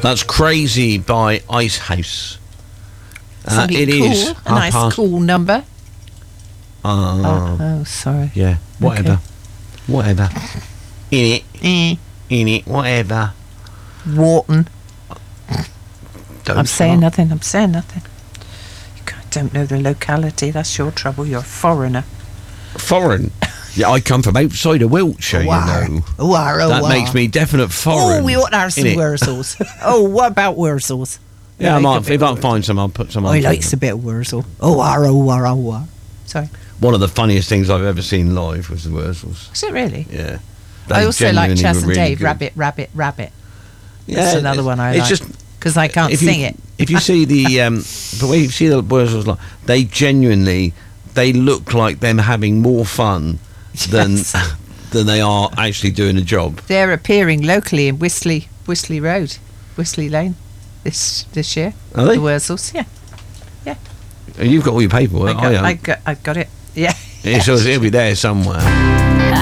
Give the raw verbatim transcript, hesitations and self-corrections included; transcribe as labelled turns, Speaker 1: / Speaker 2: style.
Speaker 1: That's Crazy by Icehouse. Uh,
Speaker 2: Something
Speaker 1: it
Speaker 2: cool.
Speaker 1: is
Speaker 2: A
Speaker 1: half
Speaker 2: nice
Speaker 1: past-
Speaker 2: cool number.
Speaker 1: Uh,
Speaker 2: Oh, oh, sorry.
Speaker 1: Yeah, whatever.
Speaker 2: Okay.
Speaker 1: Whatever. In it.
Speaker 2: Eh.
Speaker 1: In it. Whatever.
Speaker 2: Wharton.
Speaker 1: Don't
Speaker 2: I'm saying
Speaker 1: start.
Speaker 2: nothing. I'm saying nothing. You can't- don't know the locality. That's your trouble. You're a foreigner.
Speaker 1: Foreign. Yeah, I come from outside of Wiltshire,
Speaker 2: War.
Speaker 1: you know.
Speaker 2: War, oh,
Speaker 1: That
Speaker 2: war.
Speaker 1: makes me definite foreign.
Speaker 2: Oh, we ought to have some
Speaker 1: innit?
Speaker 2: Wurzels. Oh, what about Wurzels?
Speaker 1: Yeah, I
Speaker 2: like a
Speaker 1: might,
Speaker 2: bit
Speaker 1: if I
Speaker 2: of
Speaker 1: find some, I'll put some
Speaker 2: Wurzel.
Speaker 1: on.
Speaker 2: I
Speaker 1: for
Speaker 2: likes
Speaker 1: them.
Speaker 2: a bit of Wurzel. Oh, war, oh, war, oh, war. Sorry.
Speaker 1: One of the funniest things I've ever seen live was the Wurzels.
Speaker 2: Is it really?
Speaker 1: Yeah.
Speaker 2: I
Speaker 1: They
Speaker 2: also like
Speaker 1: genuinely
Speaker 2: Chas
Speaker 1: were
Speaker 2: and
Speaker 1: really
Speaker 2: Dave.
Speaker 1: good.
Speaker 2: Rabbit, rabbit, rabbit.
Speaker 1: Yeah,
Speaker 2: That's another
Speaker 1: it's-
Speaker 2: one I
Speaker 1: it's
Speaker 2: like.
Speaker 1: just
Speaker 2: Because I can't
Speaker 1: if
Speaker 2: sing
Speaker 1: you,
Speaker 2: it.
Speaker 1: If you see the um, the way you see the Wurzels, like, they genuinely they look like them having more fun than
Speaker 2: Yes.
Speaker 1: than they are actually doing a job.
Speaker 2: They're appearing locally in Whistly, Whistly Road, Whistly Lane, this this year.
Speaker 1: Are they?
Speaker 2: The Wurzels, yeah.
Speaker 1: And you've got all your paperwork.
Speaker 2: I got,
Speaker 1: I,
Speaker 2: I got, I got it. Yeah.
Speaker 1: It's, it'll be there somewhere.